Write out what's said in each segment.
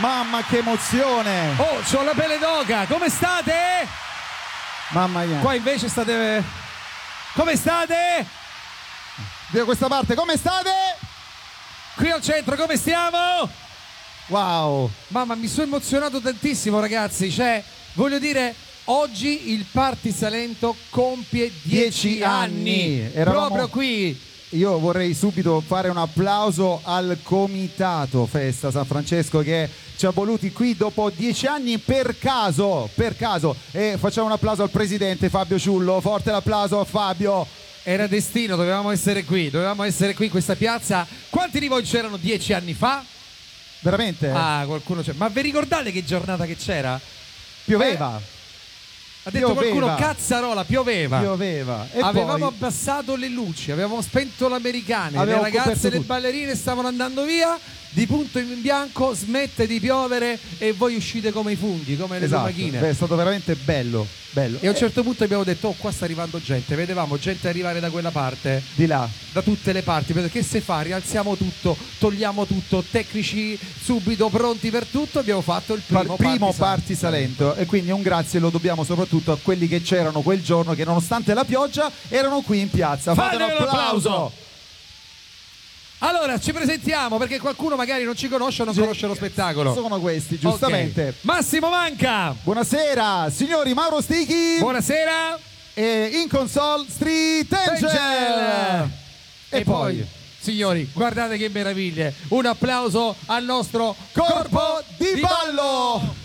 Mamma che emozione! Oh, c'ho la pelle d'oca, come state? Mamma mia. Qua invece state... Come state? Da questa parte, come state? Qui al centro, come stiamo? Wow! Mamma, mi sono emozionato tantissimo, ragazzi. Cioè, voglio dire, oggi il Party Salento compie 10 anni. Proprio qui. Io vorrei subito fare un applauso al comitato Festa San Francesco che ci ha voluti qui dopo 10 anni per caso. E facciamo un applauso al presidente Fabio Ciullo. Forte l'applauso a Fabio. Era destino, dovevamo essere qui in questa piazza. Quanti di voi c'erano 10 anni fa? Veramente? Ah, qualcuno c'è. Ma vi ricordate che giornata che c'era? Pioveva. Ha detto qualcuno, cazzarola, pioveva. E avevamo poi abbassato le luci, avevamo spento l'americane, avevamo le ragazze, le tutto. ballerine stavano andando via. Di punto in bianco smette di piovere e voi uscite come i funghi, come le lumachine. È stato veramente bello. E a un certo punto abbiamo detto, oh, qua sta arrivando gente. Vedevamo gente arrivare da quella parte, di là, da tutte le parti. Perché se fa? Rialziamo tutto, togliamo tutto, tecnici subito pronti per tutto. Abbiamo fatto il primo Party Salento. E quindi un grazie lo dobbiamo soprattutto a quelli che c'erano quel giorno, che nonostante la pioggia erano qui in piazza. Fate un applauso. Allora ci presentiamo, perché qualcuno magari non ci conosce o non conosce lo spettacolo. Sono questi, giustamente. Okay. Massimo Manca. Buonasera, signori. Mauro Stichi. Buonasera. E in console Street Angel. E poi, signori, guardate che meraviglie. Un applauso al nostro corpo di ballo.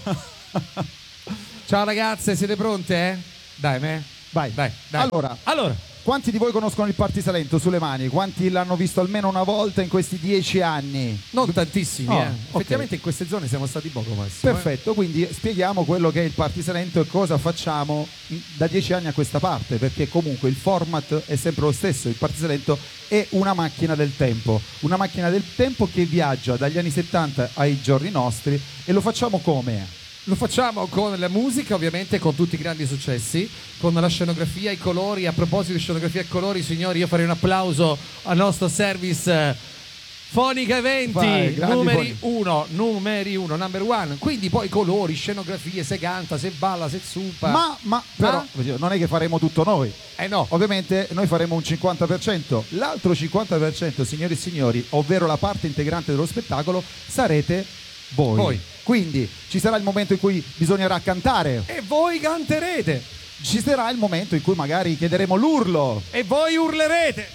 Ciao ragazze, siete pronte? Dai, Vai. Dai. Allora, quanti di voi conoscono il Party Salento sulle mani? Quanti l'hanno visto almeno una volta in questi 10 anni? Non tantissimi, effettivamente okay. In queste zone siamo stati poco, Massimo. Perfetto, quindi spieghiamo quello che è il Party Salento e cosa facciamo da 10 anni a questa parte, perché comunque il format è sempre lo stesso. Il Party Salento è una macchina del tempo che viaggia dagli anni 70 ai giorni nostri, e lo facciamo come? Lo facciamo con la musica, ovviamente, con tutti i grandi successi, con la scenografia, i colori. A proposito di scenografia e colori, signori, io farei un applauso al nostro service Fonica Eventi. Numeri uno, number one. Quindi poi colori, scenografie, se canta, se balla, se zuppa. Ma però non è che faremo tutto noi. No. Ovviamente noi faremo un 50%. L'altro 50%, signori e signori, ovvero la parte integrante dello spettacolo, sarete voi. Quindi ci sarà il momento in cui bisognerà cantare e voi canterete. Ci sarà il momento in cui magari chiederemo l'urlo e voi urlerete.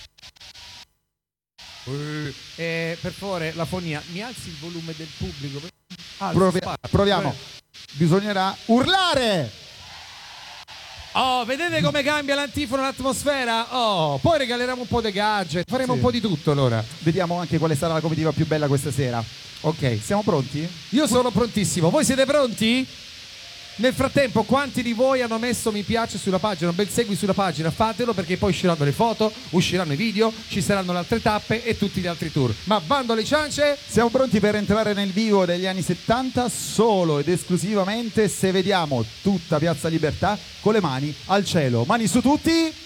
Per favore, la fonia, mi alzi il volume del pubblico. Proviamo. Bisognerà urlare. Oh, vedete come cambia l'antifono, l'atmosfera? Oh, poi regaleremo un po' di gadget, faremo un po' di tutto allora. Vediamo anche quale sarà la comitiva più bella questa sera. Ok, siamo pronti? Io sono prontissimo, voi siete pronti? Nel frattempo, quanti di voi hanno messo mi piace sulla pagina, un bel segui sulla pagina? Fatelo, perché poi usciranno le foto, usciranno i video, ci saranno le altre tappe e tutti gli altri tour. Ma bando alle ciance! Siamo pronti per entrare nel vivo degli anni 70 solo ed esclusivamente se vediamo tutta Piazza Libertà con le mani al cielo. Mani su tutti!